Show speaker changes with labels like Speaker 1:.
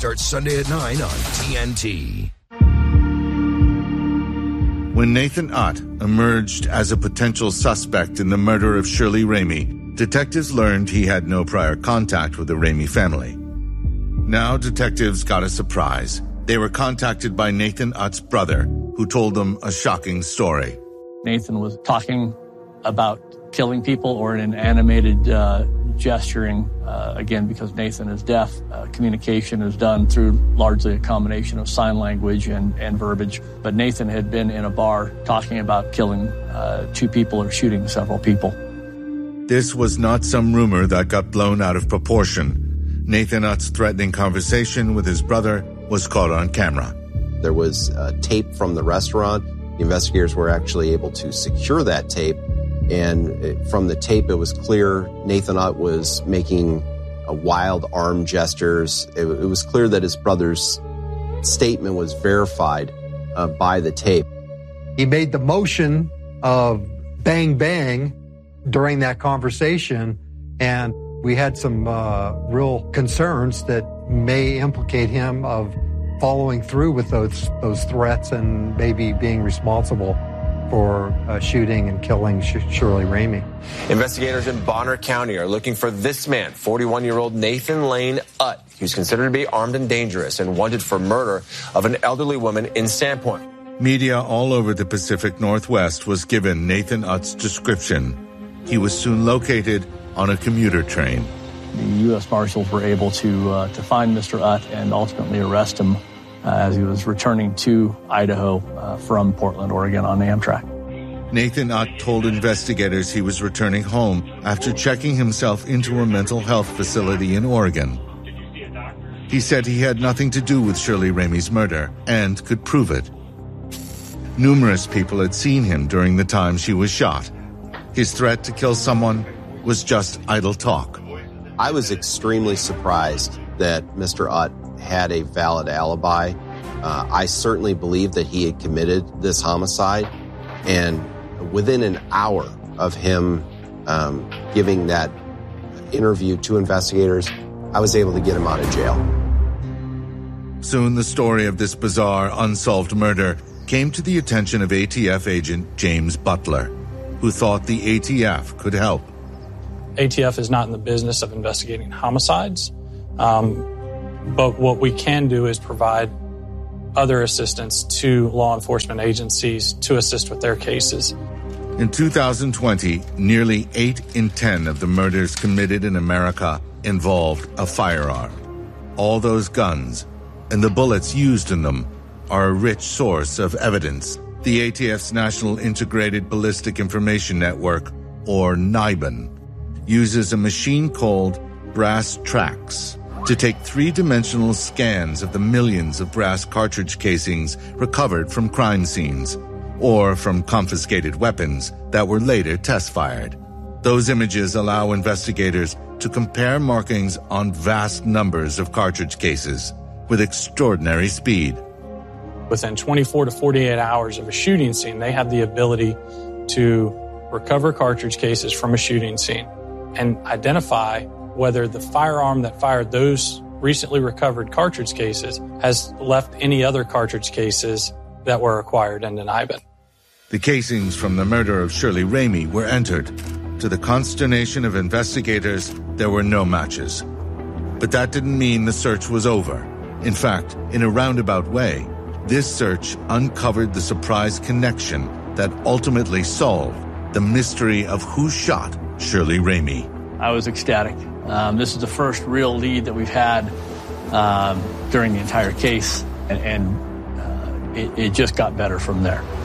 Speaker 1: starts Sunday at 9 on TNT.
Speaker 2: When Nathan Ott emerged as a potential suspect in the murder of Shirley Ramey, detectives learned he had no prior contact with the Ramey family. Now detectives got a surprise. They were contacted by Nathan Ott's brother, who told them a shocking story.
Speaker 3: Nathan was talking about killing people or in an animated gesturing, again, because Nathan is deaf. Communication is done through largely a combination of sign language and verbiage. But Nathan had been in a bar talking about killing 2 people or shooting several people.
Speaker 2: This was not some rumor that got blown out of proportion. Nathan Ott's threatening conversation with his brother was caught on camera.
Speaker 4: There was tape from the restaurant. The investigators were actually able to secure that tape. And from the tape, it was clear Nathan Ott was making wild arm gestures. It was clear that his brother's statement was verified by the tape.
Speaker 5: He made the motion of bang, bang during that conversation, and we had some real concerns that may implicate him of following through with those threats and maybe being responsible for shooting and killing Shirley Ramey.
Speaker 6: Investigators in Bonner County are looking for this man, 41-year-old Nathan Lane Ott, who's considered to be armed and dangerous and wanted for murder of an elderly woman in Sandpoint.
Speaker 2: Media all over the Pacific Northwest was given Nathan Ott's description. He was soon located on a commuter train.
Speaker 3: The U.S. Marshals were able to find Mr. Ott and ultimately arrest him as he was returning to Idaho from Portland, Oregon on Amtrak.
Speaker 2: Nathan Ott told investigators he was returning home after checking himself into a mental health facility in Oregon. He said he had nothing to do with Shirley Ramey's murder and could prove it. Numerous people had seen him during the time she was shot. His threat to kill someone was just idle talk.
Speaker 4: I was extremely surprised that Mr. Ott had a valid alibi. I certainly believe that he had committed this homicide, and within an hour of him giving that interview to investigators, I was able to get him out of jail.
Speaker 2: Soon the story of this bizarre, unsolved murder came to the attention of ATF agent James Butler, who thought the ATF could help.
Speaker 7: ATF is not in the business of investigating homicides, but what we can do is provide other assistance to law enforcement agencies to assist with their cases.
Speaker 2: In 2020, nearly 8 in 10 of the murders committed in America involved a firearm. All those guns and the bullets used in them are a rich source of evidence. The ATF's National Integrated Ballistic Information Network, or NIBIN, uses a machine called brass tracks to take 3-dimensional scans of the millions of brass cartridge casings recovered from crime scenes or from confiscated weapons that were later test-fired. Those images allow investigators to compare markings on vast numbers of cartridge cases with extraordinary speed.
Speaker 7: Within 24 to 48 hours of a shooting scene, they have the ability to recover cartridge cases from a shooting scene and identify whether the firearm that fired those recently recovered cartridge cases has left any other cartridge cases that were acquired in the NIBIN.
Speaker 2: The casings from the murder of Shirley Ramey were entered. To the consternation of investigators, there were no matches. But that didn't mean the search was over. In fact, in a roundabout way, this search uncovered the surprise connection that ultimately solved the mystery of who shot Shirley Ramey.
Speaker 3: I was ecstatic. This is the first real lead that we've had during the entire case, and it just got better from there.